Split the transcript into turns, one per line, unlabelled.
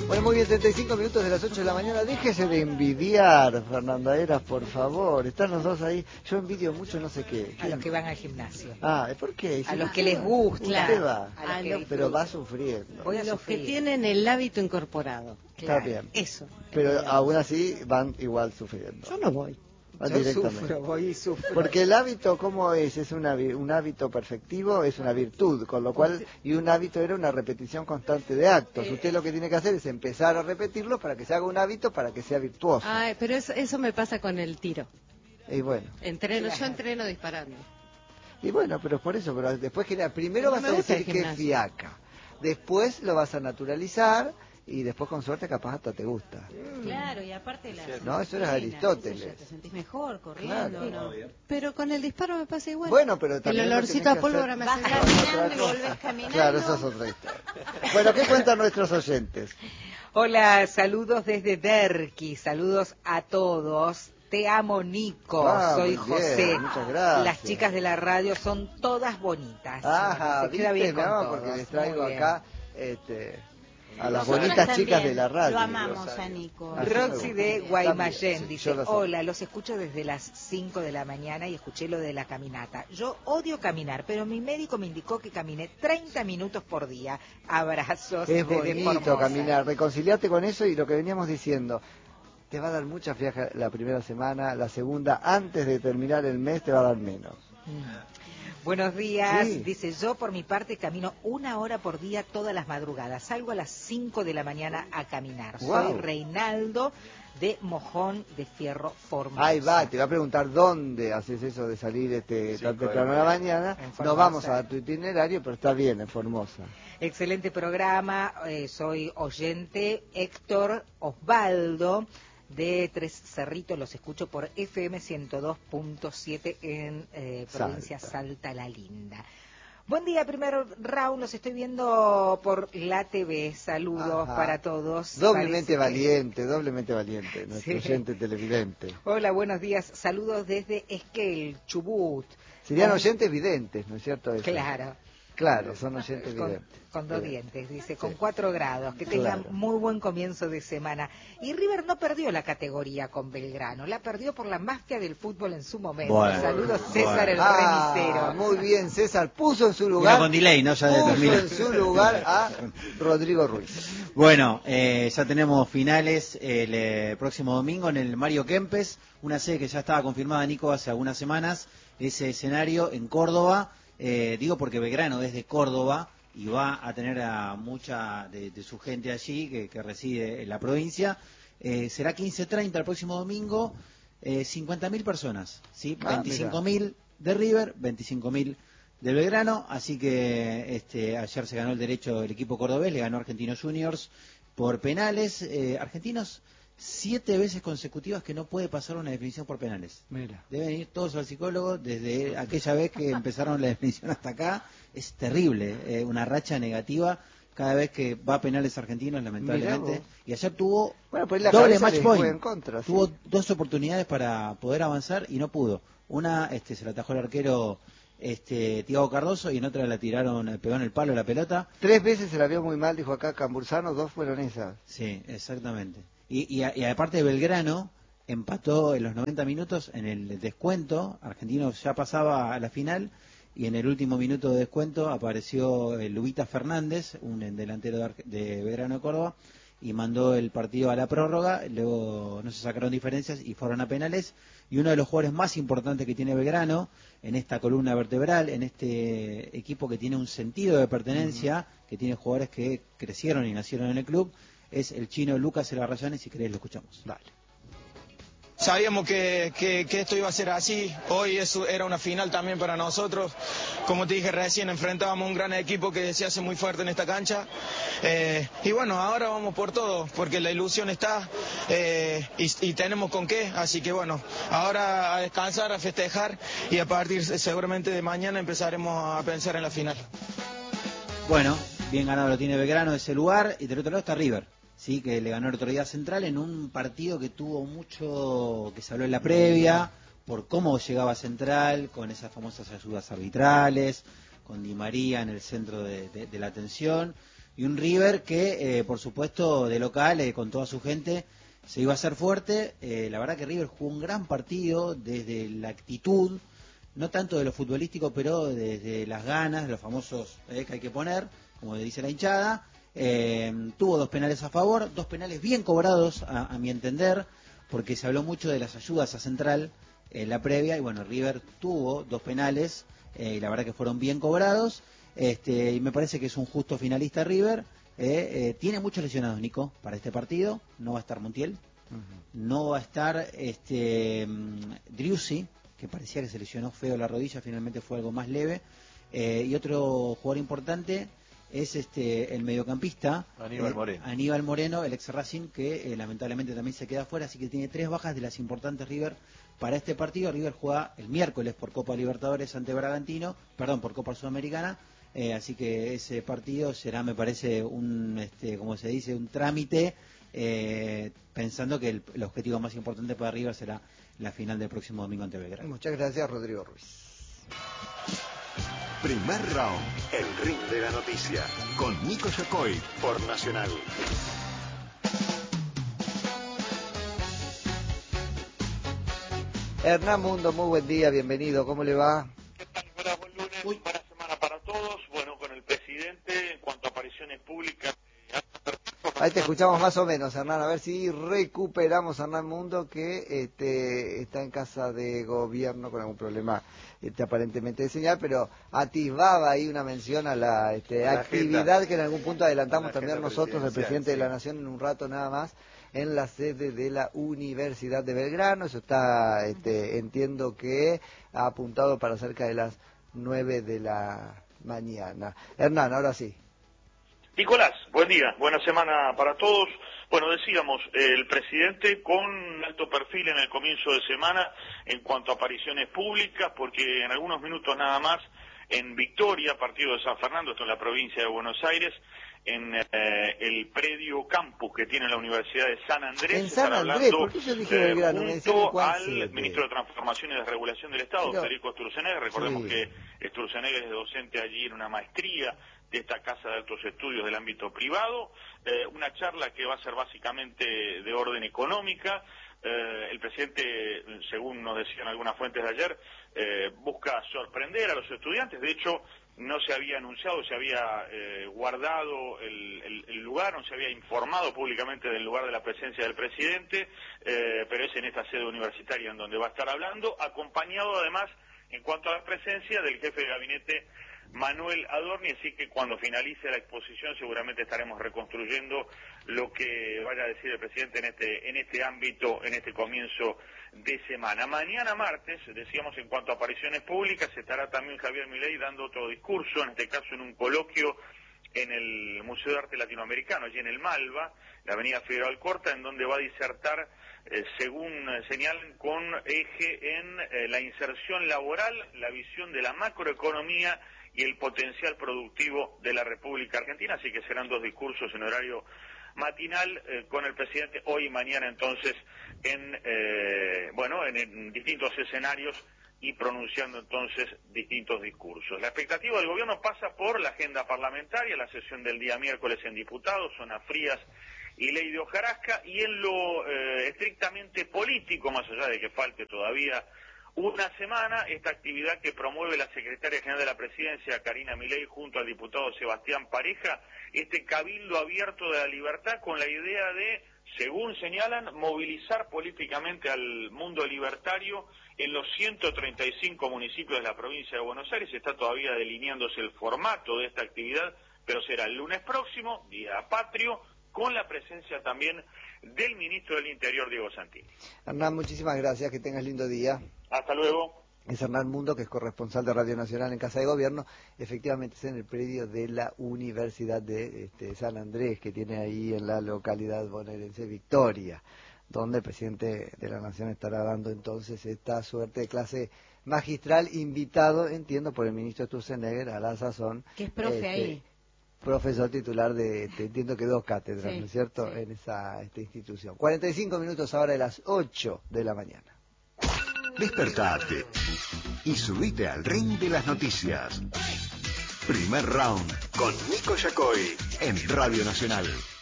Bueno, muy bien, 35 minutos de las 8 de la mañana. Déjese de envidiar, Fernanda Eras, por favor. Están los dos ahí. Yo envidio mucho no sé qué.
A los que van al gimnasio.
Ah, ¿por qué?
A los que les gusta.
Usted va, pero va
sufriendo.
sufriendo.
Voy a
los
sufrir.
que tienen el hábito incorporado.
Está bien.
Eso.
Pero aún así van igual sufriendo.
Yo no voy.
Van
Yo
directamente.
sufro, voy y sufro.
Porque el hábito, ¿cómo es? Es un hábito perfectivo, es una virtud, con lo cual, y un hábito era una repetición constante de actos. Usted lo que tiene que hacer es empezar a repetirlo para que se haga un hábito, para que sea virtuoso.
Ay, pero eso me pasa con el tiro.
Y bueno.
Yo entreno disparando.
Y bueno, pero por eso, pero después primero vas a decir que es fiaca, después lo vas a naturalizar y después con suerte capaz hasta te gusta.
Claro, y aparte
No, eso era Aristóteles.
Te sentís mejor corriendo,
Claro.
¿no?
Pero con el disparo me pasa igual.
Bueno, pero también
el
lo
olorcito
tenés
a
que
pólvora
hacer.
me
Vas
hace bien.
caminando y volvés caminando.
Claro, eso es otra historia. Bueno, ¿qué cuentan nuestros oyentes?
Hola, saludos desde Derqui, saludos a todos. Te amo, Nico. Soy
muy bien,
José.
muchas gracias.
Las chicas de la radio son todas bonitas.
Ajá,
Se queda bien
¿viste?
con
No,
todos.
porque les traigo
Muy bien.
acá a las
Nosotras
bonitas
también
chicas de la radio.
Lo amamos a Nico.
Ah,
Roxy de Guaymallén
También, sí,
dice,
yo lo sé.
hola, los escucho desde las 5 de la mañana y escuché lo de la caminata. Yo odio caminar, pero mi médico me indicó que camine 30 minutos por día. Abrazos
Es
desde
bonito
Formosa.
caminar, reconciliarte con eso y lo que veníamos diciendo. Te va a dar mucha fiaca la primera semana, la segunda, antes de terminar el mes te va a dar menos.
Buenos días,
Sí.
dice, yo por mi parte camino 1 hora por día todas las madrugadas, salgo a las 5 de la mañana a caminar.
Wow.
Soy Reinaldo de Mojón de Fierro, Formosa.
Ahí va, te va a preguntar dónde haces eso de salir tan temprano a la mañana.
En Formosa.
No vamos a dar tu itinerario, pero está bien, en Formosa.
Excelente programa, soy oyente Héctor Osvaldo de Tres Cerritos, los escucho por FM 102.7 en provincia Salta la Linda. Buen día, primer round, los estoy viendo por la TV, saludos
Ajá.
para todos.
Doblemente
Parece
valiente, nuestro
Sí.
oyente televidente.
Hola, buenos días, saludos desde Esquel, Chubut.
Serían
Con-
oyentes videntes, ¿no es cierto? Eso?
Claro.
Claro, son oyentes
Con,
videntes.
con 2
Bien.
dientes, dice,
Sí.
con 4 grados, que tengan
Claro.
muy buen comienzo de semana. Y River no perdió la categoría con Belgrano, la perdió por la mafia del fútbol en su momento.
Bueno,
Saludos, César el
Ah,
remisero.
muy bien, César puso en su
Mira
lugar.
con delay, ¿no? Ya
Puso
termina.
en su lugar a Rodrigo Ruiz.
Bueno, ya tenemos finales el próximo domingo en el Mario Kempes, una sede que ya estaba confirmada, Nico, hace algunas semanas, ese escenario en Córdoba, digo porque Belgrano es de Córdoba y va a tener a mucha de su gente allí que reside en la provincia. Será 15:30 el próximo domingo, 50.000 personas, ¿sí? 25.000 de River, 25.000 de Belgrano, así que ayer se ganó el derecho el equipo cordobés, le ganó a Argentinos Juniors por penales. Argentinos 7 veces consecutivas que no puede pasar una definición por penales.
Mira.
Deben ir todos al psicólogo desde aquella vez que empezaron la definición hasta acá. Es terrible, una racha negativa cada vez que va a penales argentinos, lamentablemente.
Mirá vos.
Y ayer tuvo
Bueno, pues la
doble
cabeza
match
le juega
point.
en contra, sí.
Tuvo 2 oportunidades para poder avanzar y no pudo. Una se la atajó el arquero Thiago Cardoso y en otra la tiraron, pegó en el palo la pelota.
3 veces se la vio muy mal, dijo acá Cambursano, 2 fueron esas.
Sí, exactamente. Y aparte de Belgrano, empató en los 90 minutos en el descuento. Argentinos ya pasaba a la final y en el último minuto de descuento apareció Lubita Fernández, un delantero de Belgrano de Córdoba, y mandó el partido a la prórroga. Luego no se sacaron diferencias y fueron a penales. Y uno de los jugadores más importantes que tiene Belgrano en esta columna vertebral, en este equipo que tiene un sentido de pertenencia, que tiene jugadores que crecieron y nacieron en el club, es el chino Lucas Elbarrayán, y si querés lo escuchamos.
Dale.
Sabíamos que esto iba a ser así, hoy era una final también para nosotros, como te dije recién, enfrentábamos a un gran equipo que se hace muy fuerte en esta cancha, y bueno, ahora vamos por todo, porque la ilusión está, y tenemos con qué, así que bueno, ahora a descansar, a festejar, y a partir seguramente de mañana empezaremos a pensar en la final.
Bueno, bien ganado lo tiene Belgrano de ese lugar, y del otro lado está River. Sí, que le ganó el otro día a Central en un partido que tuvo mucho, que se habló en la previa, por cómo llegaba Central, con esas famosas ayudas arbitrales, con Di María en el centro de la atención, y un River que, por supuesto, de local, con toda su gente, se iba a hacer fuerte. La verdad que River jugó un gran partido desde la actitud, no tanto de lo futbolístico, pero desde las ganas, los famosos que hay que poner, como dice la hinchada. Tuvo 2 penales a favor, 2 penales bien cobrados, a mi entender, porque se habló mucho de las ayudas a Central en la previa, y bueno, River tuvo 2 penales, y la verdad que fueron bien cobrados, y me parece que es un justo finalista River. Tiene muchos lesionados, Nico, para este partido. No va a estar Montiel, no va a estar Driussi, que parecía que se lesionó feo la rodilla, finalmente fue algo más leve, y otro jugador importante es el mediocampista Aníbal Moreno, el ex Racing, que lamentablemente también se queda fuera, así que tiene 3 bajas de las importantes River para este partido. River juega el miércoles por Copa Libertadores ante Bragantino, por Copa Sudamericana, así que ese partido será, me parece, como se dice, un trámite, pensando que el objetivo más importante para River será la final del próximo domingo ante Belgrano.
Muchas gracias, Rodrigo Ruiz.
Primer round, el ring de la noticia, con Nico Yacoy por Nacional.
Hernán Mundo, muy buen día, bienvenido, ¿cómo le va?
¿Qué tal? Buen lunes, buena semana para todos. Bueno, con el presidente, en cuanto a apariciones públicas...
Ahí te escuchamos más o menos, Hernán, a ver si recuperamos a Hernán Mundo, que está en casa de gobierno con algún problema aparentemente de señal, pero atisbaba ahí una mención a la actividad que en algún punto adelantamos también nosotros, el presidente de la Nación, en un rato nada más, en la sede de la Universidad de Belgrano. Eso está, entiendo que ha apuntado para cerca de las 9 de la mañana. Hernán, ahora sí.
Nicolás, buen día, buena semana para todos. Bueno, decíamos, el presidente con alto perfil en el comienzo de semana en cuanto a apariciones públicas, porque en algunos minutos nada más, en Victoria, partido de San Fernando, esto en la provincia de Buenos Aires, en el predio campus que tiene la Universidad de San Andrés.
En San Andrés, ¿por qué yo dije Belgrano?
Junto al ministro de Transformación y Desregulación del Estado,
pero,
Federico Sturzenegger. Recordemos que Sturzenegger es docente allí en una maestría de esta Casa de Altos Estudios del ámbito privado, una charla que va a ser básicamente de orden económica. El presidente, según nos decían algunas fuentes de ayer, busca sorprender a los estudiantes. De hecho, no se había anunciado, se había guardado el lugar, no se había informado públicamente del lugar de la presencia del presidente, pero es en esta sede universitaria en donde va a estar hablando, acompañado además, en cuanto a la presencia, del jefe de gabinete Manuel Adorni, así que cuando finalice la exposición seguramente estaremos reconstruyendo lo que vaya a decir el presidente en este ámbito, en este comienzo de semana. Mañana martes, decíamos, en cuanto a apariciones públicas, estará también Javier Milei dando otro discurso, en este caso en un coloquio en el Museo de Arte Latinoamericano, allí en el Malva, la avenida Federal Alcorta, en donde va a disertar, según señalan, con eje en la inserción laboral, la visión de la macroeconomía y el potencial productivo de la República Argentina, así que serán 2 discursos en horario matinal con el presidente hoy y mañana, entonces, en distintos escenarios y pronunciando entonces distintos discursos. La expectativa del gobierno pasa por la agenda parlamentaria, la sesión del día miércoles en diputados, Zonas Frías y ley de hojarasca, y en lo estrictamente político, más allá de que falte todavía una semana, esta actividad que promueve la secretaria general de la Presidencia, Karina Milei, junto al diputado Sebastián Pareja, este cabildo abierto de la libertad, con la idea de, según señalan, movilizar políticamente al mundo libertario en los 135 municipios de la provincia de Buenos Aires. Está todavía delineándose el formato de esta actividad, pero será el lunes próximo, día patrio, con la presencia también del ministro del Interior, Diego Santini.
Hernán, muchísimas gracias, que tengas lindo día.
Hasta luego.
Es Hernán Mundo, que es corresponsal de Radio Nacional en Casa de Gobierno. Efectivamente es en el predio de la Universidad de San Andrés, que tiene ahí en la localidad bonaerense Victoria, donde el presidente de la Nación estará dando entonces esta suerte de clase magistral, invitado, entiendo, por el ministro Sturzenegger, a la sazón.
Que es profe ahí.
Profesor titular de, entiendo que 2 cátedras,
Sí,
¿no es cierto?,
sí.
en esta institución. 45 minutos ahora de las 8 de la mañana.
Despertate y subite al ring de las noticias. Primer Round con Nico Yacoy en Radio Nacional.